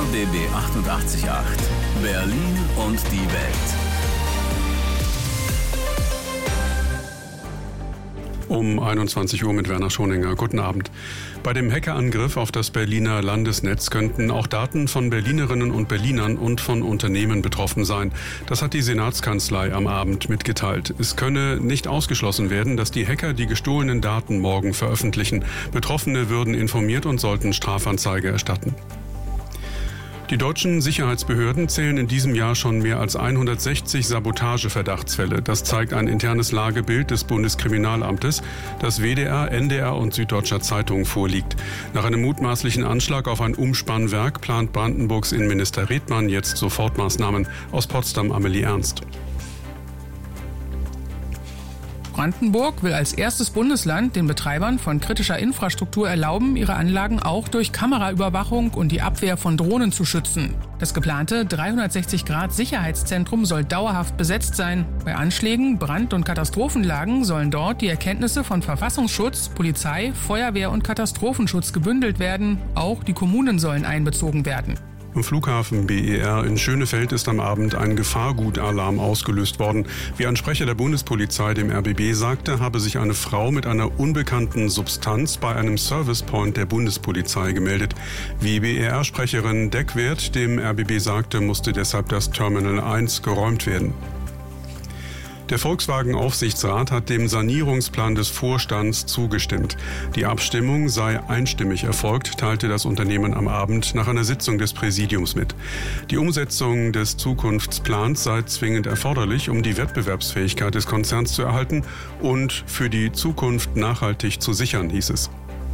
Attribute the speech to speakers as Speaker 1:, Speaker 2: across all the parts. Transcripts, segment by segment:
Speaker 1: RBB 88.8 Berlin und die Welt.
Speaker 2: Um 21 Uhr mit Werner Schoninger. Guten Abend. Bei dem Hackerangriff auf das Berliner Landesnetz könnten auch Daten von Berlinerinnen und Berlinern und von Unternehmen betroffen sein. Das hat die Senatskanzlei am Abend mitgeteilt. Es könne nicht ausgeschlossen werden, dass die Hacker die gestohlenen Daten morgen veröffentlichen. Betroffene würden informiert und sollten Strafanzeige erstatten. Die deutschen Sicherheitsbehörden zählen in diesem Jahr schon mehr als 160 Sabotageverdachtsfälle. Das zeigt ein internes Lagebild des Bundeskriminalamtes, das WDR, NDR und Süddeutscher Zeitung vorliegt. Nach einem mutmaßlichen Anschlag auf ein Umspannwerk plant Brandenburgs Innenminister Redmann jetzt Sofortmaßnahmen. Aus Potsdam Amelie Ernst.
Speaker 3: Brandenburg will als erstes Bundesland den Betreibern von kritischer Infrastruktur erlauben, ihre Anlagen auch durch Kameraüberwachung und die Abwehr von Drohnen zu schützen. Das geplante 360-Grad-Sicherheitszentrum soll dauerhaft besetzt sein. Bei Anschlägen, Brand- und Katastrophenlagen sollen dort die Erkenntnisse von Verfassungsschutz, Polizei, Feuerwehr und Katastrophenschutz gebündelt werden. Auch die Kommunen sollen einbezogen werden.
Speaker 2: Am Flughafen BER in Schönefeld ist am Abend ein Gefahrgutalarm ausgelöst worden. Wie ein Sprecher der Bundespolizei dem RBB sagte, habe sich eine Frau mit einer unbekannten Substanz bei einem Servicepoint der Bundespolizei gemeldet. Wie BER-Sprecherin Deckwert dem RBB sagte, musste deshalb das Terminal 1 geräumt werden. Der Volkswagen-Aufsichtsrat hat dem Sanierungsplan des Vorstands zugestimmt. Die Abstimmung sei einstimmig erfolgt, teilte das Unternehmen am Abend nach einer Sitzung des Präsidiums mit. Die Umsetzung des Zukunftsplans sei zwingend erforderlich, um die Wettbewerbsfähigkeit des Konzerns zu erhalten und für die Zukunft nachhaltig zu sichern, hieß es.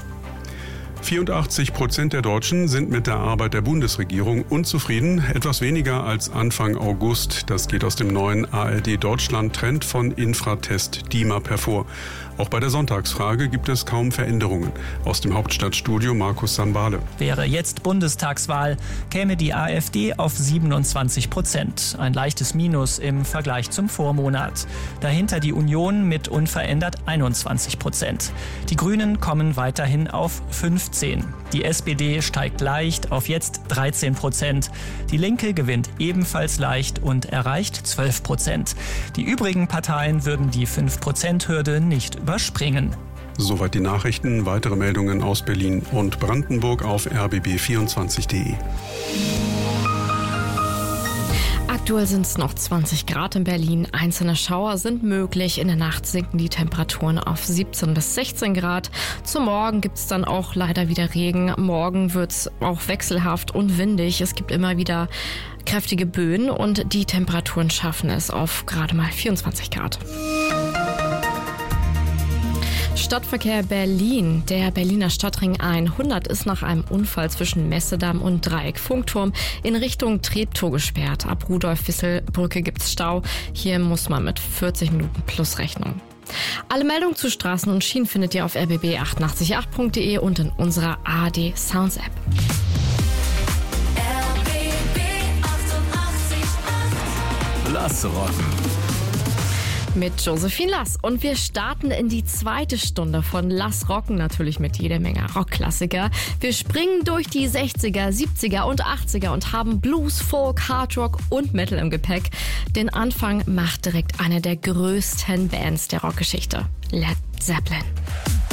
Speaker 2: 84% der Deutschen sind mit der Arbeit der Bundesregierung unzufrieden, etwas weniger als Anfang August. Das geht aus dem neuen ARD-Deutschland-Trend von Infratest DIMAP hervor. Auch bei der Sonntagsfrage gibt es kaum Veränderungen. Aus dem Hauptstadtstudio Markus Sambale.
Speaker 4: Wäre jetzt Bundestagswahl, käme die AfD auf 27%. Ein leichtes Minus im Vergleich zum Vormonat. Dahinter die Union mit unverändert 21%. Die Grünen kommen weiterhin auf 15%. Die SPD steigt leicht auf jetzt 13%. Die Linke gewinnt ebenfalls leicht und erreicht 12%. Die übrigen Parteien würden die 5%-Hürde nicht überspringen.
Speaker 2: Soweit die Nachrichten. Weitere Meldungen aus Berlin und Brandenburg auf rbb24.de.
Speaker 5: Aktuell sind es noch 20 Grad in Berlin. Einzelne Schauer sind möglich. In der Nacht sinken die Temperaturen auf 17 bis 16 Grad. Zum Morgen gibt es dann auch leider wieder Regen. Morgen wird es auch wechselhaft und windig. Es gibt immer wieder kräftige Böen und die Temperaturen schaffen es auf gerade mal 24 Grad. Stadtverkehr Berlin. Der Berliner Stadtring 100 ist nach einem Unfall zwischen Messedamm und Dreieck Funkturm in Richtung Treptow gesperrt. Ab Rudolf-Wissel-Brücke gibt's Stau. Hier muss man mit 40 Minuten plus rechnen. Alle Meldungen zu Straßen und Schienen findet ihr auf rbb888.de und in unserer ARD Sounds App.
Speaker 1: Lass rocken.
Speaker 5: Mit Josephine Lass. Und wir starten in die zweite Stunde von Lass Rocken, natürlich mit jeder Menge Rockklassiker. Wir springen durch die 60er, 70er und 80er und haben Blues, Folk, Hardrock und Metal im Gepäck. Den Anfang macht direkt eine der größten Bands der Rockgeschichte, Led Zeppelin.